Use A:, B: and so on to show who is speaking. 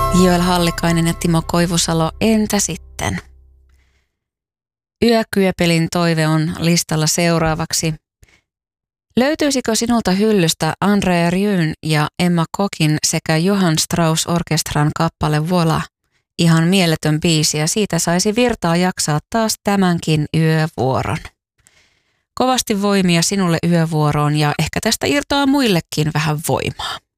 A: Joel Hallikainen ja Timo Koivusalo, entä sitten? Yökyöpelin toive on listalla seuraavaksi. Löytyisikö sinulta hyllystä Andrea Rieu'n ja Emma Kokin sekä Johann Strauss Orkestran kappale Voila? Ihan mieletön biisi ja siitä saisi virtaa jaksaa taas tämänkin yövuoron. Kovasti voimia sinulle yövuoroon ja ehkä tästä irtoaa muillekin vähän voimaa.